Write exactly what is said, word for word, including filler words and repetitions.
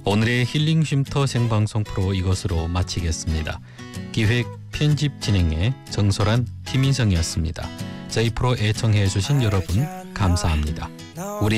오늘의 힐링 쉼터 생방송 프로 이것으로 마치겠습니다. 기획 편집 진행의 정소란 김인성이었습니다. 저희 프로 애청해 주신 여러분 감사합니다. 우리